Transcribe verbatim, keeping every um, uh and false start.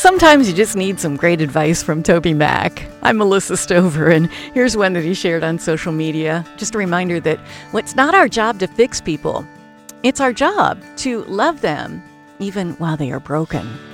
Sometimes you just need some great advice from Toby Mac. I'm Melissa Stover, and here's one that he shared on social media. Just a reminder that well, it's not our job to fix people. It's our job to love them, even while they are broken.